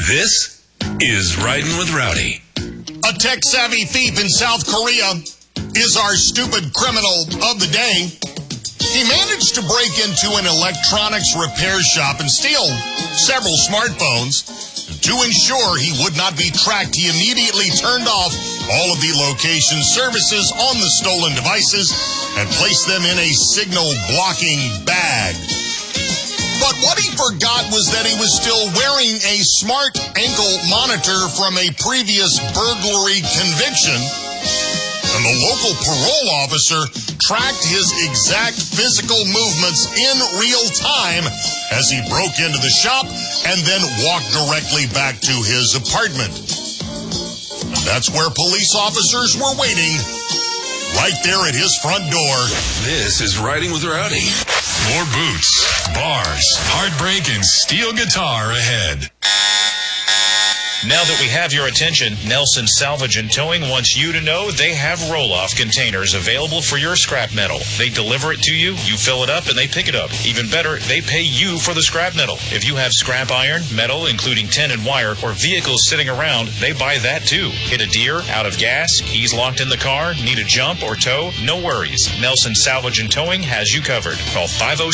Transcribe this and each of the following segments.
This is Riding with Rowdy. A tech-savvy thief in South Korea is our stupid criminal of the day. He managed to break into an electronics repair shop and steal several smartphones. To ensure he would not be tracked, he immediately turned off all of the location services on the stolen devices and placed them in a signal-blocking bag. But what he forgot was that he was still wearing a smart ankle monitor from a previous burglary conviction. And the local parole officer tracked his exact physical movements in real time as he broke into the shop and then walked directly back to his apartment. And that's where police officers were waiting, right there at his front door. This is Riding with Rowdy. More boots, bars, heartbreak, and steel guitar ahead. Now that we have your attention, Nelson Salvage and Towing wants you to know they have roll-off containers available for your scrap metal. They deliver it to you, you fill it up, and they pick it up. Even better, they pay you for the scrap metal. If you have scrap iron, metal, including tin and wire, or vehicles sitting around, they buy that too. Hit a deer, out of gas, keys locked in the car, need a jump or tow? No worries. Nelson Salvage and Towing has you covered. Call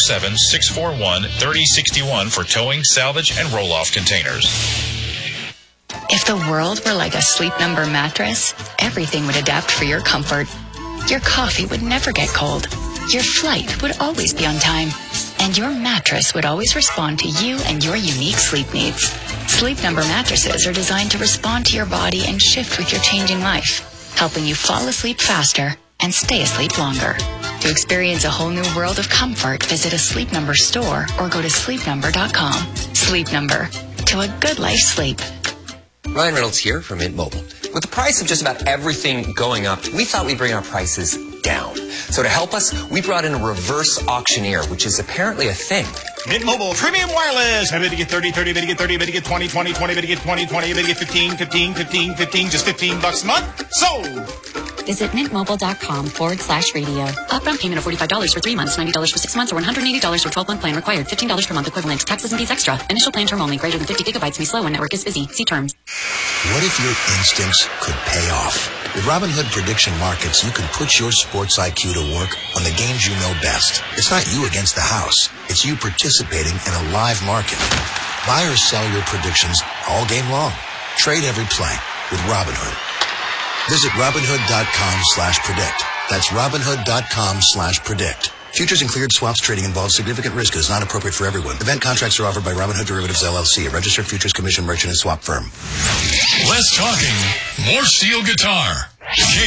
507-641-3061 for towing, salvage, and roll-off containers. If the world were like a Sleep Number mattress, everything would adapt for your comfort. Your coffee would never get cold. Your flight would always be on time. And your mattress would always respond to you and your unique sleep needs. Sleep Number mattresses are designed to respond to your body and shift with your changing life, helping you fall asleep faster and stay asleep longer. To experience a whole new world of comfort, visit a Sleep Number store or go to sleepnumber.com. Sleep Number. To a good life sleep. Ryan Reynolds here from Mint Mobile. With the price of just about everything going up, we thought we'd bring our prices down. So to help us, we brought in a reverse auctioneer, which is apparently a thing. Mint Mobile Premium Wireless. I bet you get 30, 30, bet you get 30, bet you get 20, 20, 20, bet you get 20, 20, bet you get 15, 15, 15, 15, just $15 a month. Sold! Visit mintmobile.com/radio. Upfront payment of $45 for 3 months, $90 for 6 months, or $180 for 12-month plan required. $15 per month equivalent. Taxes and fees extra. Initial plan term only. Greater than 50 gigabytes may slow when network is busy. See terms. What if your instincts could pay off? With Robinhood Prediction Markets, you can put your sports IQ to work on the games you know best. It's not you against the house. It's you participating in a live market. Buy or sell your predictions all game long. Trade every play with Robinhood. Visit Robinhood.com/predict. That's Robinhood.com/predict. Futures and cleared swaps trading involves significant risk and is not appropriate for everyone. Event contracts are offered by Robinhood Derivatives LLC, a registered futures commission merchant and swap firm. Less talking, more steel guitar.